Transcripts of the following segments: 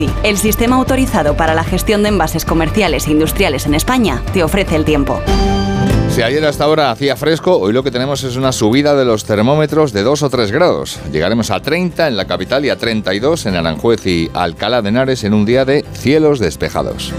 El sistema autorizado para la gestión de envases comerciales e industriales en España te ofrece el tiempo. Si ayer hasta ahora hacía fresco, hoy lo que tenemos es una subida de los termómetros de 2 o 3 grados. Llegaremos a 30 en la capital y a 32 en Aranjuez y Alcalá de Henares en un día de cielos despejados.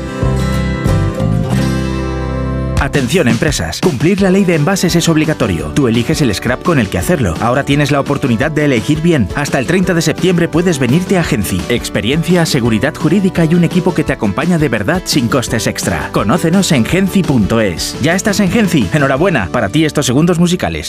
Atención empresas, cumplir la ley de envases es obligatorio. Tú eliges el scrap con el que hacerlo. Ahora tienes la oportunidad de elegir bien. Hasta el 30 de septiembre puedes venirte a Genci. Experiencia, seguridad jurídica y un equipo que te acompaña de verdad sin costes extra. Conócenos en genci.es. ¿Ya estás en Genci? Enhorabuena, para ti estos segundos musicales.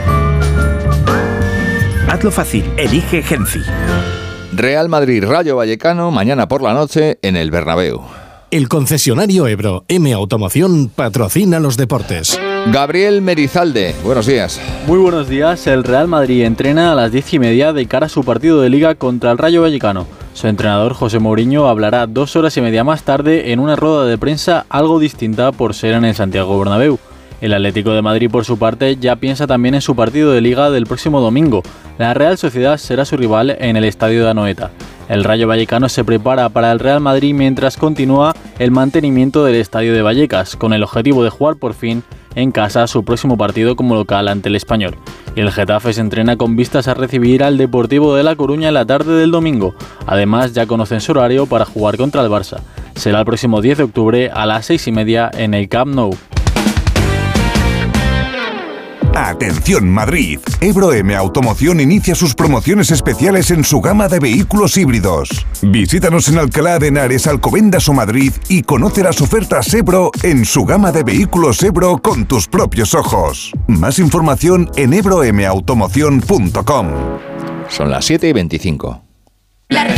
Hazlo fácil, elige Genci. Real Madrid Rayo Vallecano mañana por la noche en el Bernabéu. El concesionario Ebro M Automoción patrocina los deportes. Gabriel Merizalde, buenos días. Muy buenos días. El Real Madrid entrena a las 10:30 de cara a su partido de Liga contra el Rayo Vallecano. Su entrenador José Mourinho hablará 2 horas y media más tarde en una rueda de prensa algo distinta por ser en el Santiago Bernabéu. El Atlético de Madrid, por su parte, ya piensa también en su partido de Liga del próximo domingo. La Real Sociedad será su rival en el estadio de Anoeta. El Rayo Vallecano se prepara para el Real Madrid mientras continúa el mantenimiento del estadio de Vallecas, con el objetivo de jugar por fin en casa su próximo partido como local ante el Español. Y el Getafe se entrena con vistas a recibir al Deportivo de La Coruña en la tarde del domingo. Además, ya conocen su horario para jugar contra el Barça. Será el próximo 10 de octubre a las 6:30 en el Camp Nou. Atención Madrid, Ebro M Automoción inicia sus promociones especiales en su gama de vehículos híbridos. Visítanos en Alcalá de Henares, Alcobendas o Madrid y conoce las ofertas Ebro en su gama de vehículos Ebro con tus propios ojos. Más información en ebromeautomoción.com. Son las 7:25.